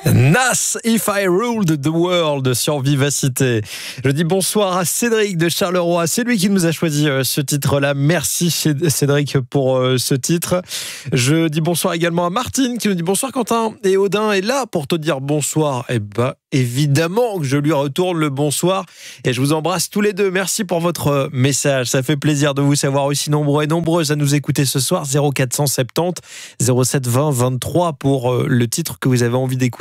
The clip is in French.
Nas, If I Ruled the World sur Vivacité. Je dis bonsoir à Cédric de Charleroi. C'est lui qui nous a choisi ce titre-là. Merci Cédric pour ce titre. Je dis bonsoir également à Martine qui nous dit bonsoir Quentin. Et Odin est là pour te dire bonsoir. Eh ben, évidemment que je lui retourne le bonsoir. Et je vous embrasse tous les deux. Merci pour votre message. Ça fait plaisir de vous savoir aussi nombreux et nombreuses à nous écouter ce soir. 0470 07 20 23 pour le titre que vous avez envie d'écouter.